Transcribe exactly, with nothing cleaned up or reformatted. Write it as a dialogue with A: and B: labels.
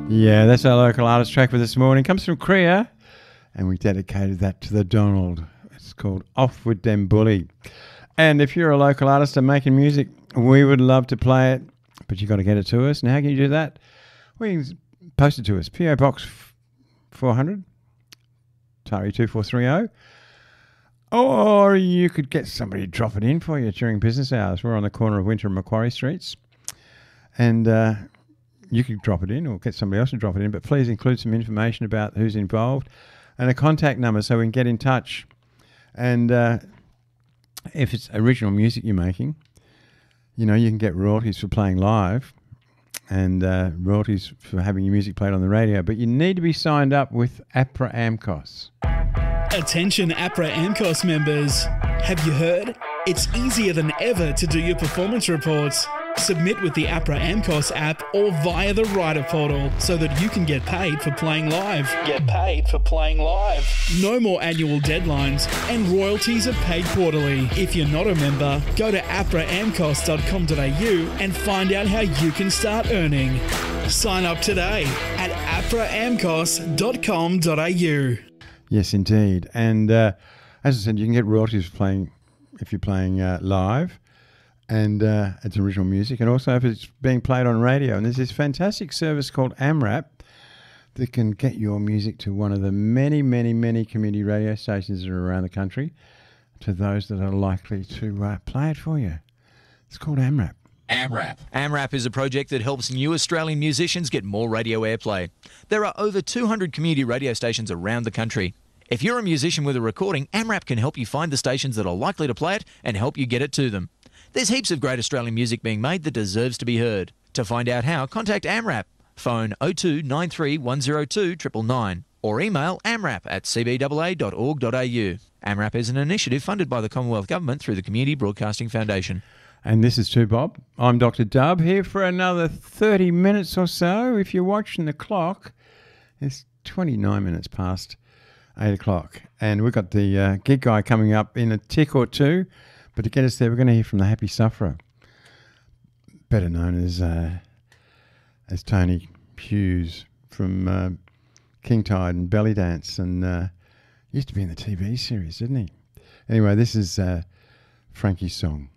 A: Yeah, that's our local artist track for this morning. Comes from Kriya, and we dedicated that to the Donald. It's called Off With Them Bully. And if you're a local artist and making music, we would love to play it, but you've got to get it to us. And how can you do that? Well, you can post it to us. P O Box four hundred, Tari two four three zero. Or you could get somebody to drop it in for you during business hours. We're on the corner of Winter and Macquarie Streets. And uh, you could drop it in or get somebody else to drop it in. But please include some information about who's involved and a contact number so we can get in touch. And uh, if it's original music you're making, you know, you can get royalties for playing live and uh, royalties for having your music played on the radio. But you need to be signed up with APRA AMCOS.
B: Attention APRA AMCOS members. Have you heard? It's easier than ever to do your performance reports. Submit with the APRA AMCOS app or via the Writer portal so that you can get paid for playing live. Get paid for playing live. No more annual deadlines and royalties are paid quarterly. If you're not a member, go to apra amcos dot com dot a u and find out how you can start earning. Sign up today at apra amcos dot com dot a u.
A: Yes, indeed. And uh, as I said, you can get royalties for playing if you're playing uh, live. And uh, it's original music, and also if it's being played on radio. And there's this fantastic service called AMRAP that can get your music to one of the many, many, many community radio stations that are around the country, to those that are likely to uh, play it for you. It's called AMRAP.
C: AMRAP. AMRAP is a project that helps new Australian musicians get more radio airplay. There are over two hundred community radio stations around the country. If you're a musician with a recording, AMRAP can help you find the stations that are likely to play it and help you get it to them. There's heaps of great Australian music being made that deserves to be heard. To find out how, contact AMRAP. Phone oh two nine three one oh two nine nine nine or email amrap at c b a a dot org dot a u. AMRAP is an initiative funded by the Commonwealth Government through the Community Broadcasting Foundation.
A: And this is two Bob. I'm Doctor Dub here for another thirty minutes or so. If you're watching the clock, it's twenty-nine minutes past eight o'clock. And we've got the uh, gig guy coming up in a tick or two. But to get us there, we're going to hear from the Happy Sufferer, better known as uh, as Tony Hughes from uh, King Tide and Belly Dance, and uh, used to be in the T V series, didn't he? Anyway, this is uh, Frankie's song.